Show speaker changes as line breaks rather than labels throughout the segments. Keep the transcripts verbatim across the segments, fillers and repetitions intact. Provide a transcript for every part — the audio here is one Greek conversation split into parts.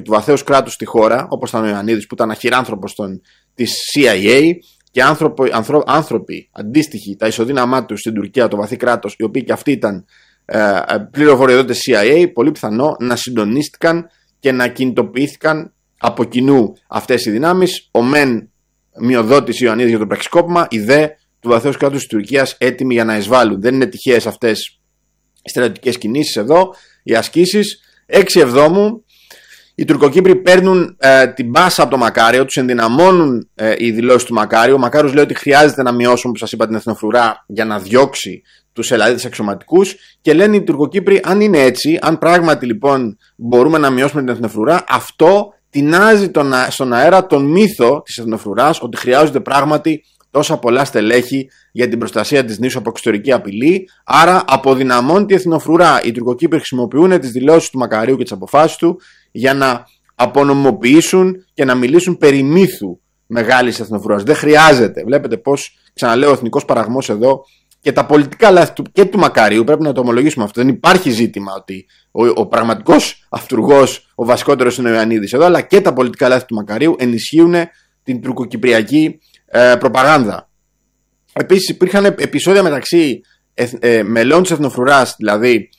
του βαθέως κράτους στη χώρα, όπως ήταν ο Ιωαννίδης που ήταν αχυράνθρωπος της σι άι έι, και άνθρωποι, ανθρω, άνθρωποι αντίστοιχοι, τα ισοδύναμά τους στην Τουρκία, το βαθύ κράτος, οι οποίοι και αυτοί ήταν ε, πληροφοριοδότες σι άι έι, πολύ πιθανό να συντονίστηκαν και να κινητοποιήθηκαν από κοινού αυτές οι δυνάμεις. Ο μεν μειοδότης Ιωαννίδης για το πραξικόπημα, η δε του βαθέως κράτους της Τουρκίας έτοιμοι για να εισβάλλουν. Δεν είναι τυχαίες αυτές οι στρατιωτικές κινήσεις εδώ, οι ασκήσεις. έξι Εβδόμου. Οι Τουρκοκύπροι παίρνουν ε, την μπάσα από το Μακάριο, τους ενδυναμώνουν ε, οι δηλώσεις του Μακάριου. Ο Μακάριος λέει ότι χρειάζεται να μειώσουν, όπως σας είπα, την εθνοφρουρά για να διώξει τους Ελλαδίτες αξιωματικούς. Και λένε οι Τουρκοκύπροι, αν είναι έτσι, αν πράγματι λοιπόν μπορούμε να μειώσουμε την εθνοφρουρά, αυτό τεινάζει τον, στον αέρα τον μύθο της εθνοφρουράς, ότι χρειάζονται πράγματι τόσα πολλά στελέχη για την προστασία της νήσου από εξωτερική απειλή. Άρα αποδυναμώνει τη εθνοφρουρά. Οι Τουρκοκύπροι χρησιμοποιούν τις δηλώσεις του Μακαρίου και τις αποφάσεις του για να απονομοποιήσουν και να μιλήσουν περί μύθου μεγάλης εθνοφρουράς. Δεν χρειάζεται. Βλέπετε πως, ξαναλέω, ο εθνικός παραγμός εδώ και τα πολιτικά λάθη του και του Μακαρίου, πρέπει να το ομολογήσουμε αυτό. Δεν υπάρχει ζήτημα ότι ο, ο πραγματικός αυτουργός, ο βασικότερος είναι ο Ιωαννίδης εδώ, αλλά και τα πολιτικά λάθη του Μακαρίου ενισχύουν την τουρκοκυπριακή ε, προπαγάνδα. Επίσης υπήρχαν επεισόδια μεταξύ ε, ε, μελών της εθνοφρουράς, δηλαδή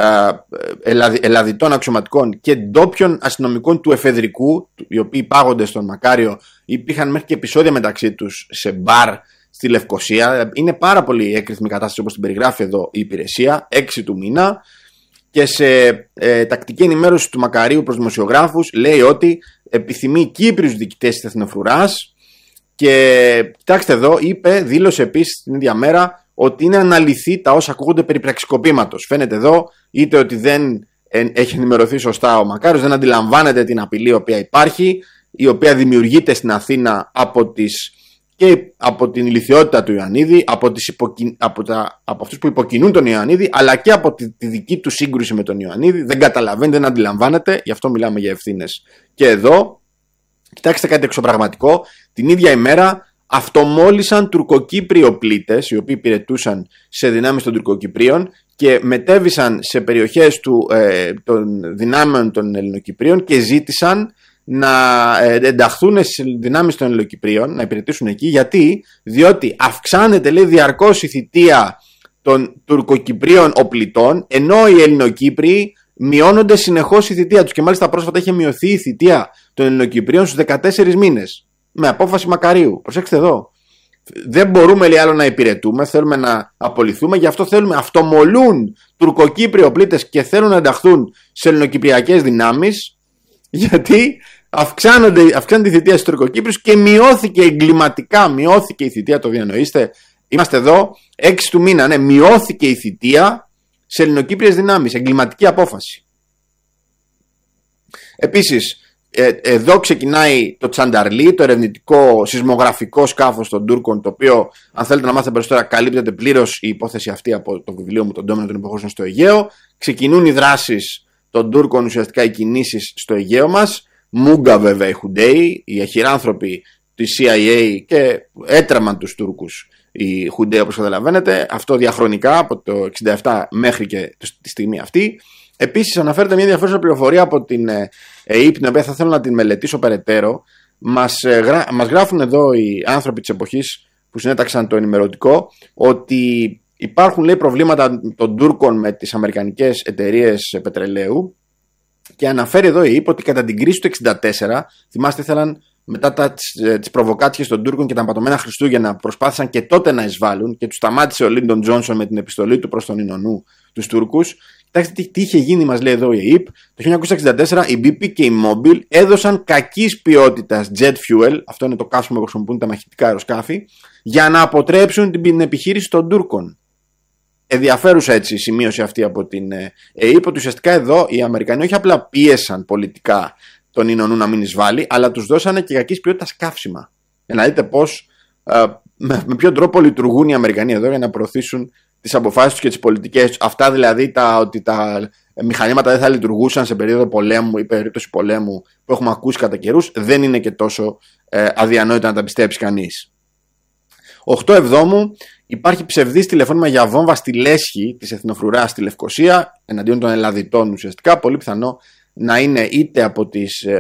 ε, Ελλαδιτών αξιωματικών και ντόπιων αστυνομικών του εφεδρικού, οι οποίοι πάγονται στον Μακάριο. Υπήρχαν μέχρι και επεισόδια μεταξύ τους σε μπαρ στη Λευκοσία. Είναι πάρα πολύ έκρηθμη κατάσταση όπως την περιγράφει εδώ η υπηρεσία. έξι του μήνα. Και σε ε, τακτική ενημέρωση του Μακαρίου προς δημοσιογράφους λέει ότι επιθυμεί Κύπριους διοικητές της εθνοφρουράς. Και κοιτάξτε εδώ, είπε, δήλωσε επίσης την ίδια μέρα ότι είναι αναλυθή τα όσα ακούγονται περί πραξικοπήματος. Φαίνεται εδώ είτε ότι δεν έχει ενημερωθεί σωστά ο Μακάριος, δεν αντιλαμβάνεται την απειλή η οποία υπάρχει, η οποία δημιουργείται στην Αθήνα από, τις, και από την ηλιθιότητα του Ιωαννίδη, από, τις υποκι... από, τα... από αυτούς που υποκινούν τον Ιωαννίδη, αλλά και από τη... τη δική του σύγκρουση με τον Ιωαννίδη. Δεν καταλαβαίνει, δεν αντιλαμβάνεται, γι' αυτό μιλάμε για ευθύνες. Και εδώ, κοιτάξτε κάτι εξωπραγματικό, την ίδια ημέρα αυτομόλυσαν Τουρκοκύπριοι οπλίτες, οι οποίοι υπηρετούσαν σε δυνάμεις των Τουρκοκυπρίων και μετέβησαν σε περιοχές του, ε, των δυνάμεων των Ελληνοκυπρίων και ζήτησαν να ε, ενταχθούν στις δυνάμεις των Ελληνοκυπρίων, να υπηρετήσουν εκεί. Γιατί? Διότι αυξάνεται, λέει, διαρκώς η θητεία των Τουρκοκυπρίων οπλιτών, ενώ οι Ελληνοκύπριοι μειώνονται συνεχώς η θητεία τους. Και μάλιστα πρόσφατα είχε μειωθεί η θητεία των Ελληνοκυπρίων στους δεκατέσσερις μήνες. Με απόφαση Μακαρίου. Προσέξτε εδώ. Δεν μπορούμε, λέει, άλλο να υπηρετούμε, θέλουμε να απολυθούμε, γι' αυτό θέλουμε, αυτομολούν Τουρκοκύπριοι οπλίτες και θέλουν να ενταχθούν σε ελληνοκυπριακές δυνάμεις, γιατί αυξάνονται, αυξάνεται η θητεία στους Τουρκοκύπριους και μειώθηκε εγκληματικά, μειώθηκε η θητεία, το διανοείστε. Είμαστε εδώ, έξι του μήνα, ναι, μειώθηκε η θητεία σε ελληνοκύπριες δυνάμεις, εγκληματική απόφαση. Επίσης, Ε, εδώ ξεκινάει το Τσανταρλί, το ερευνητικό σεισμογραφικό σκάφος των Τούρκων, το οποίο, αν θέλετε να μάθετε περισσότερα, καλύπτεται πλήρως η υπόθεση αυτή από το βιβλίο μου, τον Ντόμινο των Υποχώσεων στο Αιγαίο. Ξεκινούν οι δράσεις των Τούρκων, ουσιαστικά οι κινήσεις στο Αιγαίο μας. Μούγκα, βέβαια, οι Χουντέοι, οι αχυράνθρωποι της σι άι έι και έτραμαν τους Τούρκους οι Χουντέοι, όπως καταλαβαίνετε. Αυτό διαχρονικά από το εξήντα επτά μέχρι και τη στιγμή αυτή. Επίσης αναφέρεται μια ενδιαφέρουσα πληροφορία από την ΕΕΠ, την οποία θα θέλω να την μελετήσω περαιτέρω. Μας, γρά, μας γράφουν εδώ οι άνθρωποι της εποχής που συνέταξαν το ενημερωτικό ότι υπάρχουν, λέει, προβλήματα των Τούρκων με τις αμερικανικές εταιρείες πετρελαίου, και αναφέρει εδώ η ΕΕΠ ότι κατά την κρίση του εξήντα τέσσερα, θυμάστε, ήθελαν μετά τα, τις, τις προβοκάτσιες των Τούρκων και τα πατωμένα Χριστούγεννα, προσπάθησαν και τότε να εισβάλλουν και τους σταμάτησε ο Λίντον Τζόνσον με την επιστολή του προς τον Ινωνού τους Τούρκους. Κοιτάξτε τι, τι είχε γίνει, μας λέει εδώ η ΕΕΠ. Το χίλια εννιακόσια εξήντα τέσσερα η μπι πι και η Mobil έδωσαν κακής ποιότητας jet fuel, αυτό είναι το καύσιμο που χρησιμοποιούν τα μαχητικά αεροσκάφη, για να αποτρέψουν την επιχείρηση των Τούρκων. Ενδιαφέρουσα έτσι η σημείωση αυτή από την ΕΕΠ, ότι ουσιαστικά εδώ οι Αμερικανοί όχι απλά πίεσαν πολιτικά τον Ινωνού να μην εισβάλλει, αλλά τους δώσανε και κακής ποιότητας καύσιμα. Για να δείτε πώς, ε, με, με ποιον τρόπο λειτουργούν οι Αμερικανοί εδώ για να προωθήσουν τις αποφάσεις τους και τις πολιτικές τους. Αυτά δηλαδή τα, ότι τα μηχανήματα δεν θα λειτουργούσαν σε περίοδο πολέμου ή περίπτωση πολέμου που έχουμε ακούσει κατά καιρούς, δεν είναι και τόσο ε, αδιανόητα να τα πιστέψει κανείς. οκτώ Εβδόμου υπάρχει ψευδής τηλεφώνημα για βόμβα στη λέσχη της εθνοφρουράς στη Λευκοσία, εναντίον των Ελλαδιτών ουσιαστικά. Πολύ πιθανό να είναι είτε από τις